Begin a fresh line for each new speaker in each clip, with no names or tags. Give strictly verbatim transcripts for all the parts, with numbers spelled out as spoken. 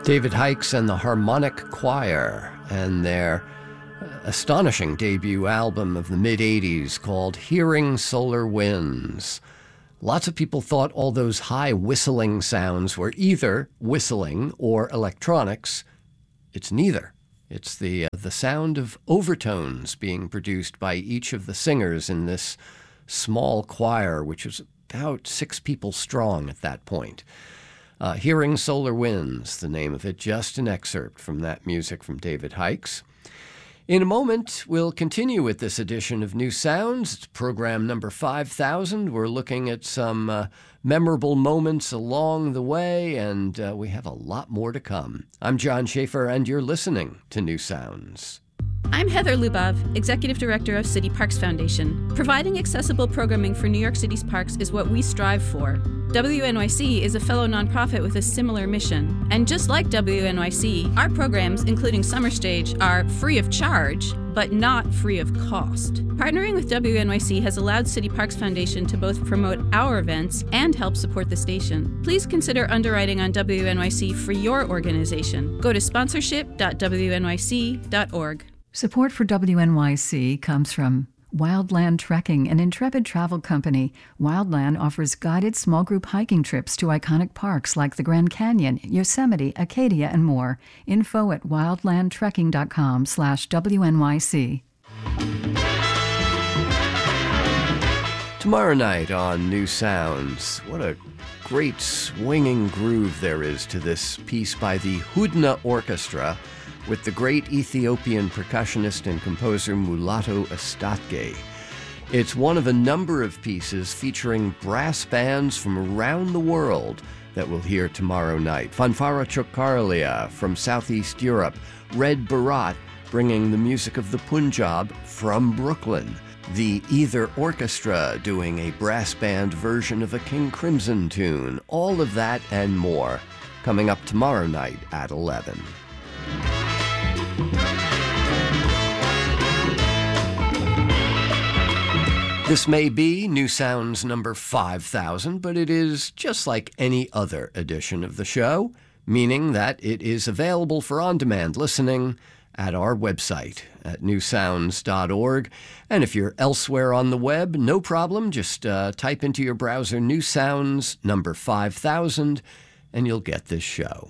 David Hykes and the Harmonic Choir and their astonishing debut album of the mid-eighties called Hearing Solar Winds. Lots of people thought all those high whistling sounds were either whistling or electronics. It's neither. It's the, uh, the sound of overtones being produced by each of the singers in this small choir, which was about six people strong at that point. Uh, Hearing Solar Winds, the name of it, just an excerpt from that music from David Hykes. In a moment, we'll continue with this edition of New Sounds. It's program number five thousand. We're looking at some uh, memorable moments along the way, and uh, we have a lot more to come. I'm John Schaefer, and you're listening to New Sounds.
I'm Heather Lubov, Executive Director of City Parks Foundation. Providing accessible programming for New York City's parks is what we strive for. W N Y C is a fellow nonprofit with a similar mission. And just like W N Y C, our programs, including Summer Stage, are free of charge, but not free of cost. Partnering with W N Y C has allowed City Parks Foundation to both promote our events and help support the station. Please consider underwriting on W N Y C for your organization. Go to sponsorship dot w n y c dot org.
Support for W N Y C comes from Wildland Trekking, an intrepid travel company. Wildland offers guided small group hiking trips to iconic parks like the Grand Canyon, Yosemite, Acadia, and more. Info at wildlandtrekking.com slash WNYC.
Tomorrow night on New Sounds, what a great swinging groove there is to this piece by the Hudna Orchestra, with the great Ethiopian percussionist and composer Mulatu Astatke. It's one of a number of pieces featuring brass bands from around the world that we'll hear tomorrow night. Fanfara Chokarlia from Southeast Europe, Red Bharat bringing the music of the Punjab from Brooklyn, the Either Orchestra doing a brass band version of a King Crimson tune. All of that and more coming up tomorrow night at eleven. This may be New Sounds number five thousand, but it is just like any other edition of the show, meaning that it is available for on-demand listening at our website at new sounds dot org. And if you're elsewhere on the web, no problem. Just uh, type into your browser New Sounds number five thousand, and you'll get this show.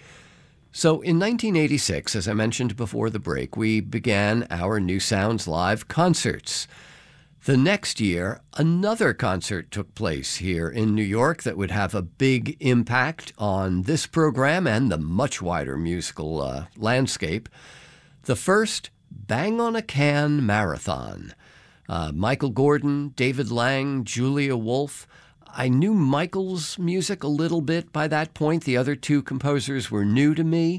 So in nineteen eighty-six, as I mentioned before the break, we began our New Sounds Live concerts. The next year, another concert took place here in New York that would have a big impact on this program and the much wider musical uh, landscape. The first Bang on a Can Marathon. Uh, Michael Gordon, David Lang, Julia Wolf. I knew Michael's music a little bit by that point. The other two composers were new to me,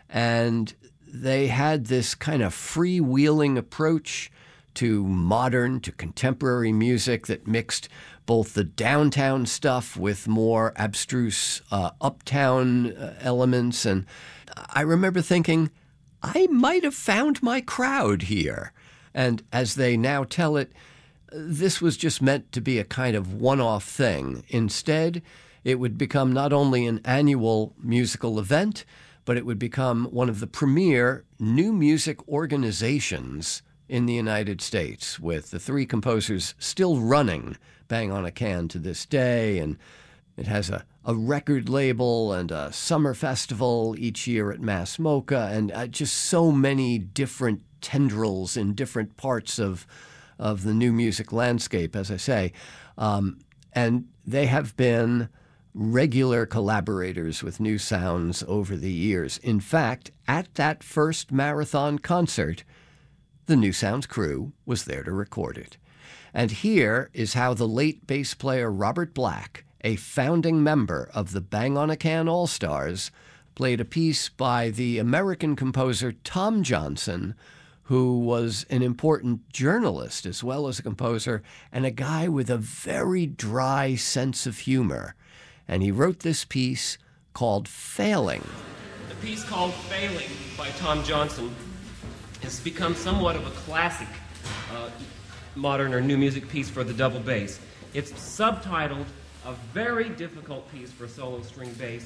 and they had this kind of freewheeling approach to modern, to contemporary music that mixed both the downtown stuff with more abstruse uh, uptown uh, elements. And I remember thinking, I might have found my crowd here. And as they now tell it, this was just meant to be a kind of one-off thing. Instead, it would become not only an annual musical event, but it would become one of the premier new music organizations in the United States, with the three composers still running Bang on a Can to this day. And it has a, a record label and a summer festival each year at Mass Mocha, and uh, just so many different tendrils in different parts of of the new music landscape, as I say. Um, and they have been regular collaborators with New Sounds over the years. In fact, at that first marathon concert, the New Sounds crew was there to record it. And here is how the late bass player Robert Black, a founding member of the Bang on a Can All-Stars, played a piece by the American composer Tom Johnson, who was an important journalist as well as a composer, and a guy with a very dry sense of humor. And he wrote this piece called Failing.
The piece called Failing by Tom Johnson has become somewhat of a classic uh, modern or new music piece for the double bass. It's subtitled A Very Difficult Piece for Solo String Bass,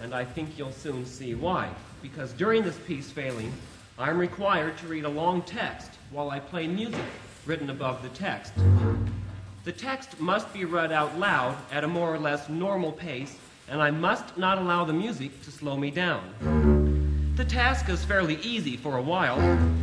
and I think you'll soon see why. Because during this piece, Failing, I'm required to read a long text while I play music written above the text. The text must be read out loud at a more or less normal pace, and I must not allow the music to slow me down. The task is fairly easy for a while,